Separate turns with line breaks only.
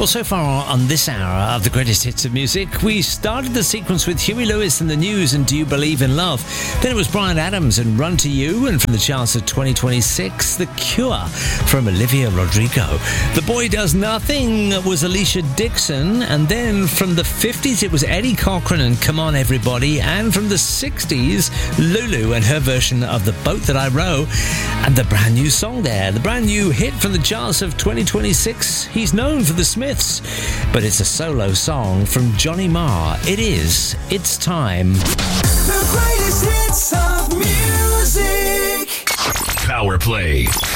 Well, so far on this hour of the greatest hits of music, we started the sequence with Huey Lewis and the News and Do You Believe in Love? Then it was Bryan Adams and Run to You, and from the charts of 2026, The Cure from Olivia Rodrigo. The Boy Does Nothing was Alicia Dixon, and then from the 50s it was Eddie Cochran and Come On Everybody, and from the 60s, Lulu and her version of The Boat That I Row, and the brand new song there, the brand new hit from the charts of 2026. He's known for the Smiths, but it's a solo song from Johnny Marr. It is It's Time.
The greatest hits of music.
Power Play.